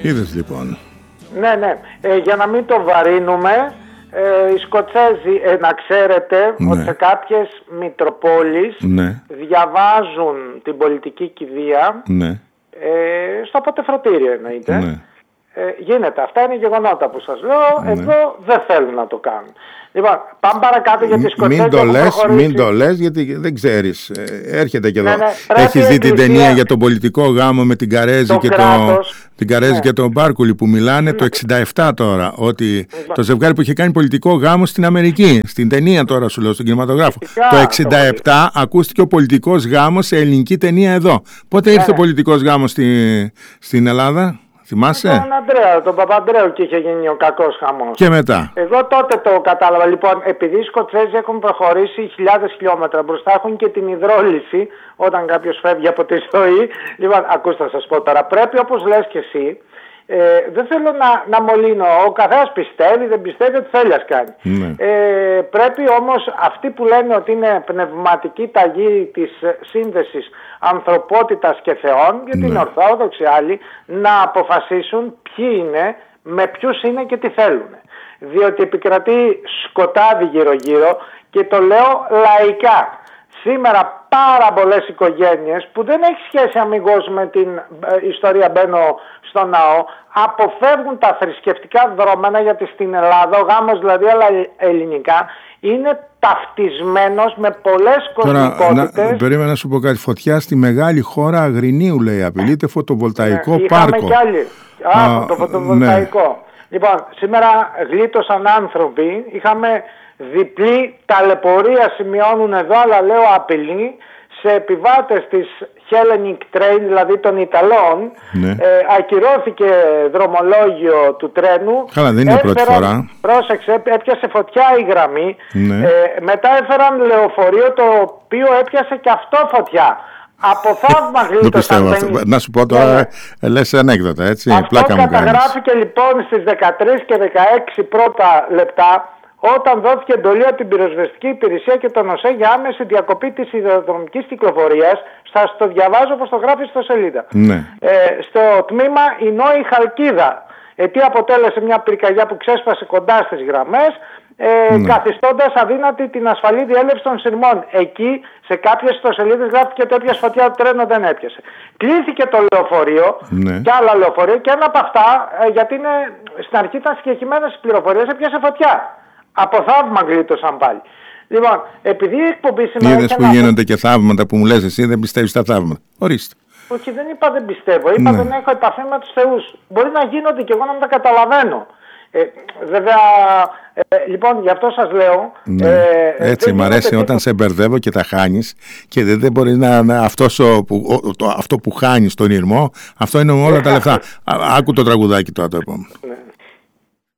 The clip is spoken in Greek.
Είδες λοιπόν. Ναι. Για να μην το βαρύνουμε, οι Σκοτσέζοι, να ξέρετε, ότι σε κάποιες μητροπόλεις διαβάζουν την πολιτική κηδεία στο ποτεφρωτήριο, εννοείται. Γίνεται. Αυτά είναι γεγονότα που σας λέω. Εδώ δεν θέλουν να το κάνουν. Λοιπόν, πάμε παρακάτω για τις Σκοτσέζοι. Μην το λες, γιατί δεν ξέρεις. Έρχεται και εδώ. Έχεις δει την ταινία για τον πολιτικό γάμο με την Καρέζη και τον Μπάρκουλη που μιλάνε το 67 τώρα. Ότι το ζευγάρι που είχε κάνει πολιτικό γάμο στην Αμερική. Στην ταινία τώρα σου λέω, στον κινηματογράφο. Το 67 ακούστηκε ο πολιτικός γάμος σε ελληνική ταινία εδώ. Πότε ήρθε ο πολιτικός γάμος στην Ελλάδα? Θυμάσαι? Τον Παπαντρέου και είχε γίνει ο κακός χαμός. Και μετά. Εγώ τότε το κατάλαβα. Λοιπόν, επειδή οι Σκοτσέζοι έχουν προχωρήσει χιλιάδες χιλιόμετρα μπροστά, έχουν και την υδρόλυση όταν κάποιος φεύγει από τη ζωή. Λοιπόν, ακούστε να σας πω τώρα. Πρέπει, όπως λες και εσύ, δεν θέλω να μολύνω. Ο καθένας πιστεύει, δεν πιστεύει, ότι θέλει ας κάνει. Πρέπει όμως αυτοί που λένε ότι είναι πνευματική ταγή της σύνδεσης ανθρωπότητας και θεών, γιατί είναι ορθόδοξοι άλλοι, να αποφασίσουν ποιοι είναι, με ποιους είναι και τι θέλουν. Διότι επικρατεί σκοτάδι γύρω-γύρω και το λέω λαϊκά. Σήμερα πάρα πολλές οικογένειες που δεν έχει σχέση αμιγώς με την ιστορία μπαίνω στο ναό, αποφεύγουν τα θρησκευτικά δρόμενα, γιατί στην Ελλάδα ο γάμος δηλαδή αλλά ελληνικά είναι ταυτισμένος με πολλές κοσμικότητες. Περίμενα να σου πω κάτι. Φωτιά στη μεγάλη χώρα Αγρινίου, λέει, απειλείται φωτοβολταϊκό πάρκο. Είχαμε κι άλλοι. Το φωτοβολταϊκό. Λοιπόν, σήμερα γλίτωσαν άνθρωποι. Είχαμε διπλή ταλαιπωρία, σημειώνουν εδώ, αλλά λέω απειλή, σε επιβάτες της Hellenic Train, δηλαδή των Ιταλών. Ακυρώθηκε δρομολόγιο του τρένου. Καλά, δεν είναι πρώτη φορά. Πρόσεξε, έπιασε φωτιά η γραμμή. Μετά έφεραν λεωφορείο, το οποίο έπιασε και αυτό φωτιά. Από θαύμα γλίτωσαν. Να σου πω τώρα, λες ανέκδοτα, έτσι. Αυτό πλάκα μου κάνεις. Καταγράφηκε λοιπόν στις 13 και 16 πρώτα λεπτά, όταν δόθηκε εντολή από την πυροσβεστική υπηρεσία και τον ΟΣΕ για άμεση διακοπή της σιδηροδρομικής κυκλοφορίας. Σας το διαβάζω όπως το γράφει στο σελίδα. Στο τμήμα η Νόη Χαλκίδα. Αιτία αποτέλεσε μια πυρκαγιά που ξέσπασε κοντά στις γραμμές, καθιστώντας αδύνατη την ασφαλή διέλευση των σειρμών. Εκεί σε κάποιες ιστοσελίδες γράφτηκε ότι έπιασε φωτιά, το τρένο δεν έπιασε. Κλείθηκε το λεωφορείο και άλλα λεωφορεία, και ένα από αυτά, γιατί είναι, στην αρχή ήταν συγκεκριμένες οι πληροφορίες, έπιασε φωτιά. Από θαύμα γλίτωσαν πάλι. Λοιπόν, επειδή η εκπομπή σήμερα. Είδες που γίνονται και θαύματα που μου λες εσύ, δεν πιστεύεις στα θαύματα. Ορίστε. Όχι, δεν είπα δεν πιστεύω. Είπα δεν έχω επαφή με τους θεούς. Μπορεί να γίνονται και εγώ να μην τα καταλαβαίνω. Βέβαια, λοιπόν, γι' αυτό σας λέω. Έτσι, μ' αρέσει όταν σε μπερδεύω και τα χάνεις και δεν μπορείς αυτό που χάνεις στον ήρμο, αυτό είναι όλα τα λεφτά. Άκου το τραγουδάκι τώρα το επόμενο.